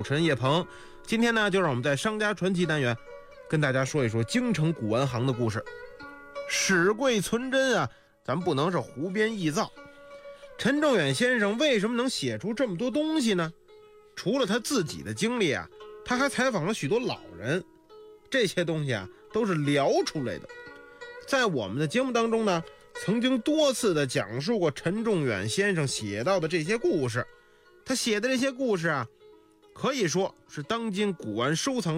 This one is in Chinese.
持人叶鹏。今天呢，就让我们在商家传奇单元跟大家说一说京城古玩行的故事。史贵存真啊，咱不能是胡编臆造。陈仲远先生为什么能写出这么多东西呢？除了他自己的经历啊，他还采访了许多老人，这些东西啊都是聊出来的。在我们的节目当中呢，曾经多次的讲述过陈仲远先生写到的这些故事。他写的这些故事啊，可以说是当今古玩收藏